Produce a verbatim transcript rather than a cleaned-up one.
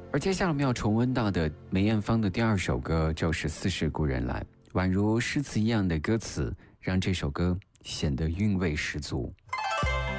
而接下来我们要重温到的梅艳芳的第二首歌就是《似是故人来》，宛如诗词一样的歌词，让这首歌显得韵味十足。